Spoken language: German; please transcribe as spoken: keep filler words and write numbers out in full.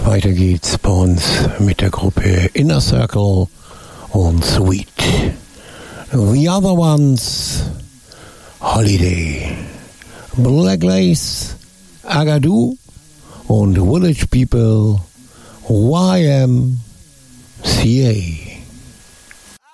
Weiter geht's bei uns mit der Gruppe Inner Circle und Sweet. The Other Ones, Holiday, Black Lace, Agadoo und Village People, Y M C A.